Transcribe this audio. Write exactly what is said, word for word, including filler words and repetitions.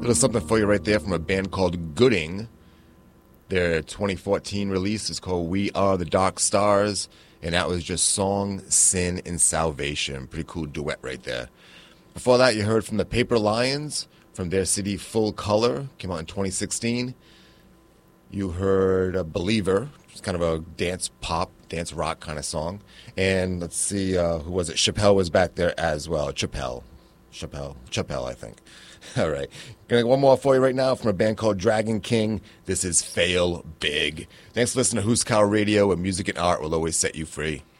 Little something for you right there from a band called Gooding. Their twenty fourteen release is called We Are the Dark Stars, and that was just Song, Sin, and Salvation. Pretty cool duet right there. Before that, you heard from the Paper Lions from their C D Full Color, came out in twenty sixteen. You heard a Believer, it's kind of a dance pop, dance rock kind of song. And let's see, uh, who was it? Chappelle was back there as well. Chappelle. Chappelle. Chappelle, I think. All right. Gonna get one more for you right now from a band called Dragon King. This is Fail Big. Thanks for listening to Who's Cow Radio, where music and art will always set you free.